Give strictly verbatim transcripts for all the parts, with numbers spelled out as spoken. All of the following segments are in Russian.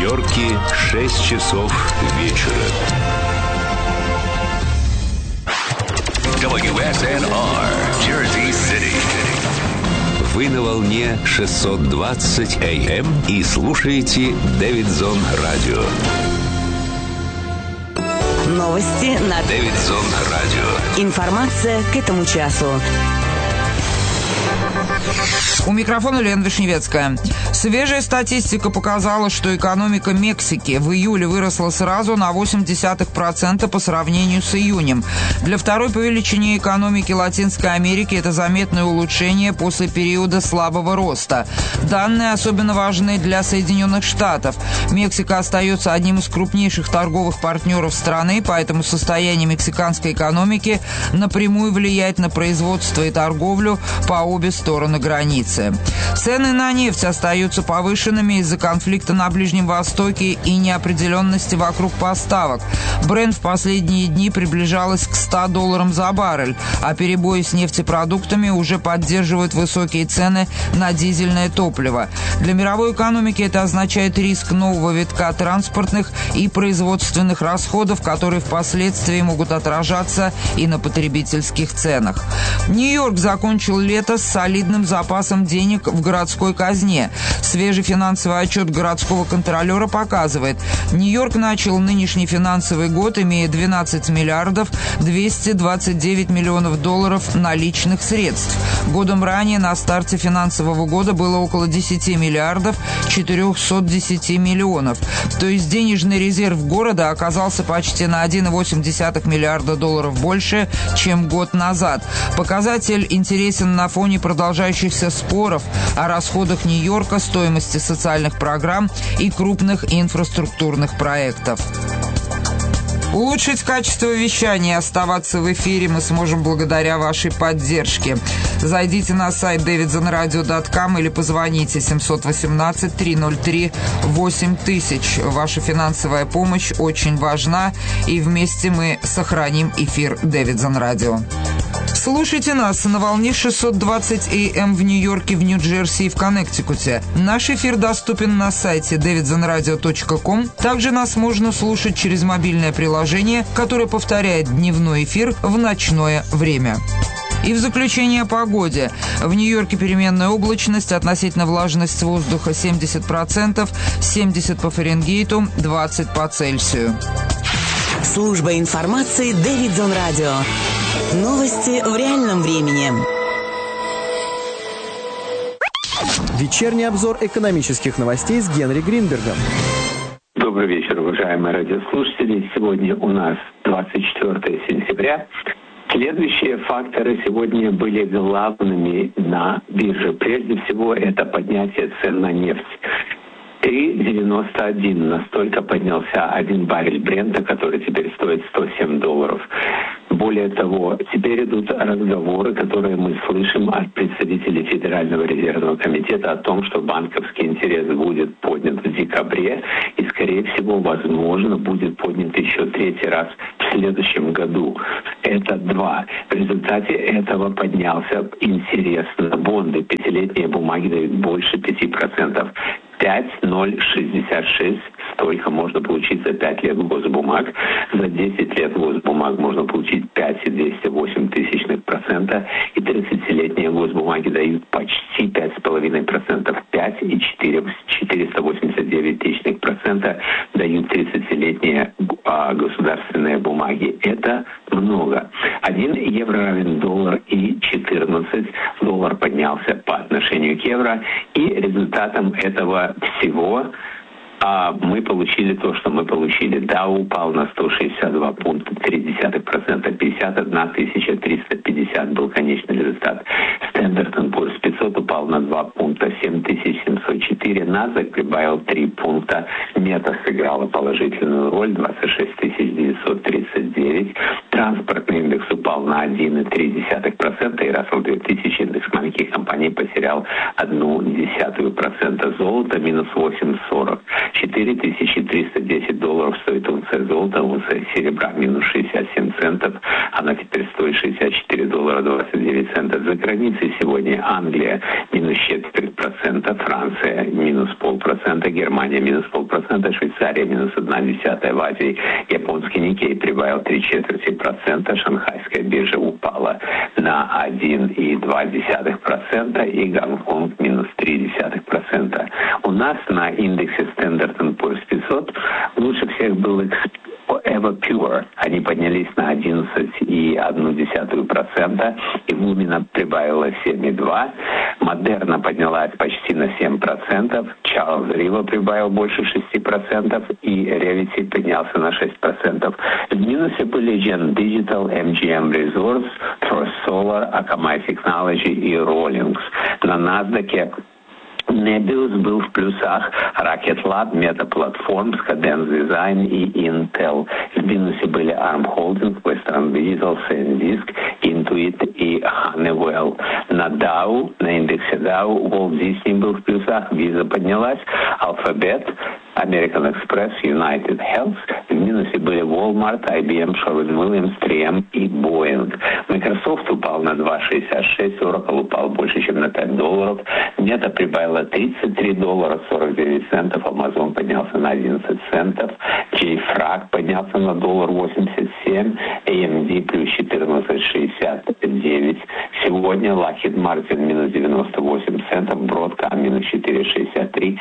Нью-Йорке шесть часов вечера. дабл ю эс эн ар, Jersey City. Вы на волне шестьсот двадцать эй эм и слушаете Дэвидсон Радио. Новости на Дэвидсон Радио. Информация к этому часу. У микрофона Лена Вишневецкая. Свежая статистика показала, что экономика Мексики в июле выросла сразу на восемь десятых процента по сравнению с июнем. Для второй по величине экономики Латинской Америки это заметное улучшение после периода слабого роста. Данные особенно важны для Соединенных Штатов. Мексика остается одним из крупнейших торговых партнеров страны, поэтому состояние мексиканской экономики напрямую влияет на производство и торговлю по обе стороны границы. Цены на нефть остаются повышенными из-за конфликта на Ближнем Востоке и неопределенности вокруг поставок. Брент в последние дни приближалась к ста долларам за баррель, а перебои с нефтепродуктами уже поддерживают высокие цены на дизельное топливо. Для мировой экономики это означает риск нового витка транспортных и производственных расходов, которые впоследствии могут отражаться и на потребительских ценах. Нью-Йорк закончил лето с солидным запасом денег в городской казне. Свежий финансовый отчет городского контролера показывает, Нью-Йорк начал нынешний финансовый год, имея двенадцать миллиардов двести двадцать девять миллионов долларов наличных средств. Годом ранее на старте финансового года было около десяти миллиардов четырехсот десяти миллионов. То есть денежный резерв города оказался почти на один целых восемь десятых миллиарда долларов больше, чем год назад. Показатель интересен на фоне продолжающихся споров о расходах Нью-Йорка, стоимости социальных программ и крупных инфраструктурных проектов. Улучшить качество вещания и оставаться в эфире мы сможем благодаря вашей поддержке. Зайдите на сайт дэвидсон радио точка ком или позвоните семь один восемь три ноль три восемь тысяч. Ваша финансовая помощь очень важна, и вместе мы сохраним эфир Дэвидсон Радио. Слушайте нас на волне шестьсот двадцать эй эм в Нью-Йорке, в Нью-Джерси и в Коннектикуте. Наш эфир доступен на сайте дэвидсон радио точка ком. Также нас можно слушать через мобильное приложение, которое повторяет дневной эфир в ночное время. И в заключение о погоде. В Нью-Йорке переменная облачность, относительно влажность воздуха семьдесят процентов, семьдесят по Фаренгейту, двадцать по Цельсию. Служба информации Дэвидсон Радио. Новости в реальном времени. Вечерний обзор экономических новостей с Генри Гринбергом. Добрый вечер, уважаемые радиослушатели. Сегодня у нас двадцать четвёртое сентября. Следующие факторы сегодня были главными на бирже. Прежде всего, это поднятие цен на нефть. три девяносто один. Настолько поднялся один баррель Брента, который теперь стоит сто семь долларов. Более того, теперь идут разговоры, которые мы слышим от представителей Федерального резервного комитета о том, что банковский интерес будет поднят в декабре и, скорее всего, возможно, будет поднят еще третий раз в следующем году. Это два. В результате этого поднялся интерес на бонды. Пятилетние бумаги дают больше пяти процентов. пять ноль шестьдесят шесть. Столько можно получить за пять лет госбумаг. За десять лет госбумаг можно получить пять целых двести восемь тысячных процента. И тридцатилетние госбумаги дают почти пять целых пять десятых процента. пять целых четыреста восемьдесят девять тысячных процента дают тридцатилетние а, государственные бумаги. Это много. Один евро равен доллар и четырнадцать. Доллар поднялся по отношению к евро. И результатом этого всего а мы получили то, что мы получили. Дау упал на сто шестьдесят два пункта, три десятых процента, пятьдесят одна тысяча триста пятьдесят был конечный результат. Standard энд Poor's пятьсот упал на два пункта, семь тысяч семьсот четыре. Nasdaq прибавил три пункта. Мета сыграла положительную роль, двадцать шесть тысяч девятьсот тридцать девять. Транспортный индекс упал на один целых три десятых процента, и Russell две тысячи, индекс маленьких компаний, потерял одну десятую процента. Золото минус восемь сорок. четыре тысячи триста десять долларов стоит унция золота, унция серебра минус шестьдесят семь центов, она теперь стоит шестьдесят четыре доллара двадцать девять центов. За границей сегодня Англия минус четверть процента, Франция минус полпроцента, Германия минус полпроцента, процента, Швейцария минус одна десятая, в Азии японский Никей прибавил три четверти процента, шанхайская биржа упала на один и два десятых процента и Гонконг минус три десятых процента. У нас на индексе Standard энд Poor's пятьсот лучше всех был Everpure. Они поднялись на одиннадцать и одну десятую процента, и Lumina прибавила семь и два. Модерна поднялась почти на семь процентов, Charles River прибавил больше шести процентов, и Revity поднялся на шесть процентов. В минусе были Gen Digital, эм джи эм Resource, First Solar, Akamai Technology и Rawlings. На NASDAQ Nebius был в плюсах, Rocket Lab, Meta Platforms, Cadence Design и Intel. В минусе были Arm Holdings, Western Digital, SanDisk, Intuit и Honeywell. На Dow, на индексе Dow, Walt Disney был в плюсах, Visa поднялась, Alphabet, American Express, United Health. В минусе были Walmart, ай би эм, Sherwin-Williams, три эм и Boeing. Microsoft упал на два шестьдесят шесть, Oracle упал больше, чем на пять долларов. Meta прибавила тридцать три доллара сорок девять центов, Amazon поднялся на одиннадцать центов, JFrag поднялся на доллар восемьдесят семь, эй эм ди плюс четырнадцать шестьдесят девять. Сегодня Lockheed Martin минус девяносто восемь центов, Broadcom минус четыре шестьдесят три,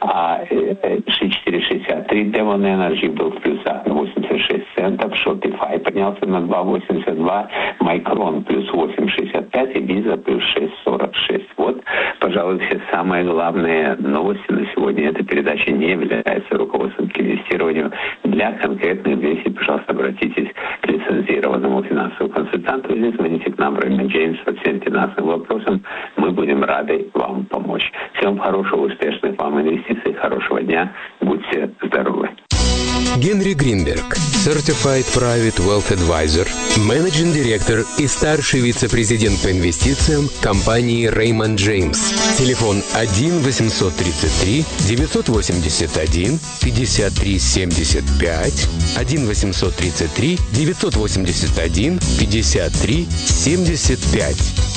а четыре шестьдесят три, Devon Energy был в плюсах на восемьдесят шесть центов, Shopify поднялся на два восемьдесят два, Micron плюс восемь шестьдесят пять и Visa плюс шесть сорок шесть. Вот, пожалуй, все самые главные новости на сегодня. Эта передача не является руководством к инвестированию. Для конкретных действий, пожалуйста, обратитесь к лицензированному финансовому консультанту или звоните к нам в имя Джеймс по всем финансовым вопросам. Мы будем рады вам помочь. Всем хорошего, успешных вам инвестиций, хорошего дня. Будьте здоровы. Генри Гринберг, Certified Private Wealth Advisor, Managing Director и старший вице-президент по инвестициям компании Raymond James. Телефон один восемьсот тридцать три девятьсот восемьдесят один пятьдесят три семьдесят пять, один восемьсот тридцать три девятьсот восемьдесят один пятьдесят три семьдесят пять.